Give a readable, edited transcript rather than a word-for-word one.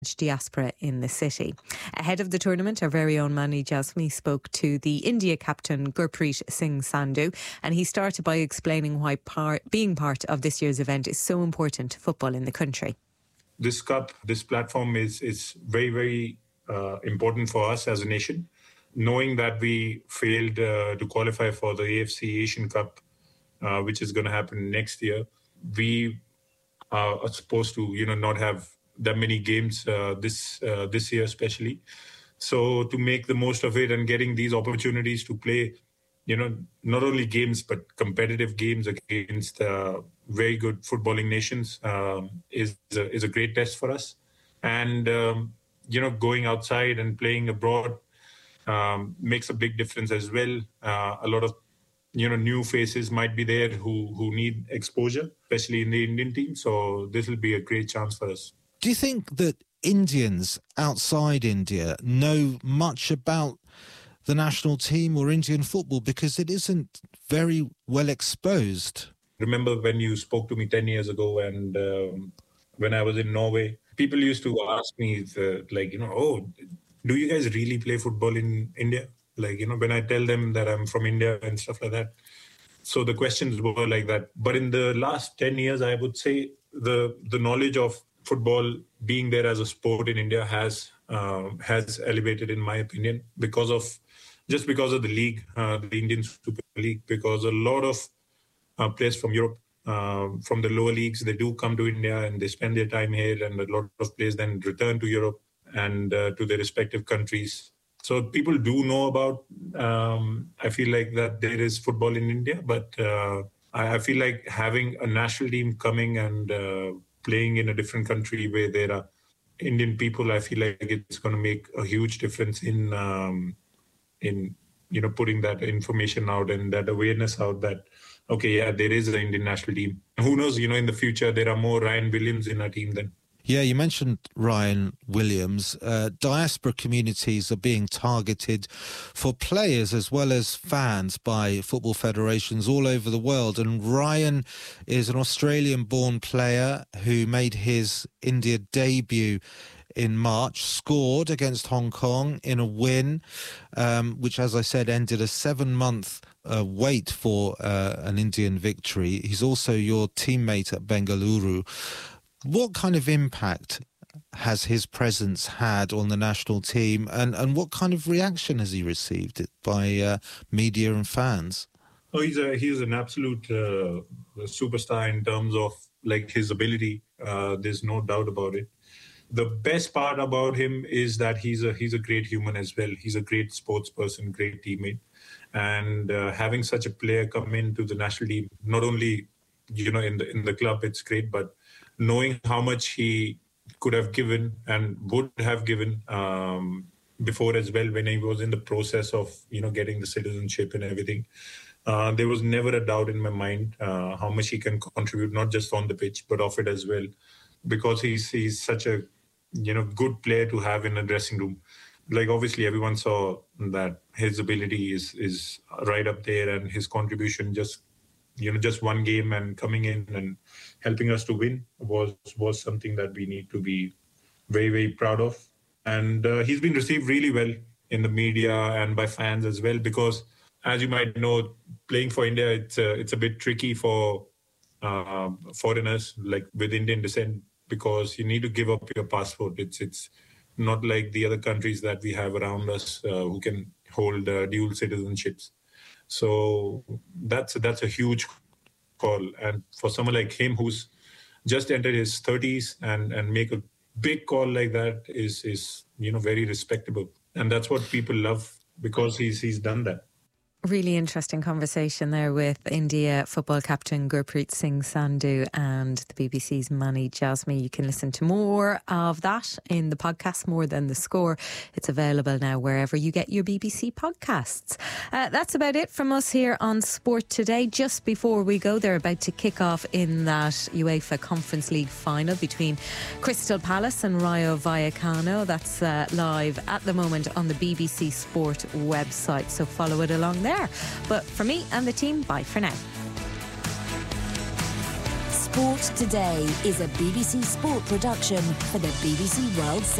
diaspora in the city. Ahead of the tournament, our very own Mani Jasmi spoke to the India captain Gurpreet Singh Sandhu, and he started by explaining why being part of this year's event is so important to football in the country. This cup, this platform is very, very important for us as a nation. Knowing that we failed to qualify for the AFC Asian Cup, which is going to happen next year, we are supposed to, not have that many games this year, especially. So to make the most of it and getting these opportunities to play, not only games but competitive games against very good footballing nations is a great test for us. And going outside and playing abroad makes a big difference as well. A lot of new faces might be there who need exposure, especially in the Indian team. So this will be a great chance for us. Do you think that Indians outside India know much about the national team or Indian football, because it isn't very well exposed? Remember when you spoke to me 10 years ago and when I was in Norway, people used to ask me, oh, do you guys really play football in India? When I tell them that I'm from India and stuff like that. So the questions were like that. But in the last 10 years, I would say the knowledge of football being there as a sport in India has elevated, in my opinion, because of the league, the Indian Super League, because a lot of players from Europe, from the lower leagues, they do come to India and they spend their time here, and a lot of players then return to Europe and to their respective countries. So people do know about, I feel like that there is football in India, but I feel like having a national team coming and playing in a different country where there are Indian people, I feel like it's going to make a huge difference in putting that information out and that awareness out that, okay, yeah, there is an Indian national team. Who knows, in the future, there are more Ryan Williams in our team then. Yeah, you mentioned Ryan Williams. Diaspora communities are being targeted for players as well as fans by football federations all over the world. And Ryan is an Australian-born player who made his India debut in March, scored against Hong Kong in a win, which, as I said, ended a 7-month wait for an Indian victory. He's also your teammate at Bengaluru. What kind of impact has his presence had on the national team, and what kind of reaction has he received by media and fans? Oh, he's an absolute superstar in terms of his ability. There's no doubt about it. The best part about him is that he's a great human as well. He's a great sports person, great teammate, and having such a player come into the national team, not only in the club, it's great, but knowing how much he could have given and would have given before as well, when he was in the process of, getting the citizenship and everything. There was never a doubt in my mind how much he can contribute, not just on the pitch, but off it as well, because he's such a, good player to have in a dressing room. Obviously, everyone saw that his ability is right up there, and his contribution just one game and coming in and helping us to win was something that we need to be very, very proud of. And he's been received really well in the media and by fans as well, because as you might know, playing for India, it's a bit tricky for foreigners with Indian descent, because you need to give up your passport. It's not like the other countries that we have around us who can hold dual citizenships. So that's a huge call. And for someone like him who's just entered his 30s and make a big call like that is very respectable. And that's what people love, because he's done that. Really interesting conversation there with India football captain Gurpreet Singh Sandhu and the BBC's Mani Jasmi. You can listen to more of that in the podcast, More Than the Score. It's available now wherever you get your BBC podcasts. That's about it from us here on Sport Today. Just before we go, they're about to kick off in that UEFA Conference League final between Crystal Palace and Rayo Vallecano. That's live at the moment on the BBC Sport website, so follow it along there. But for me and the team, bye for now. Sport Today is a BBC Sport production for the BBC World Service.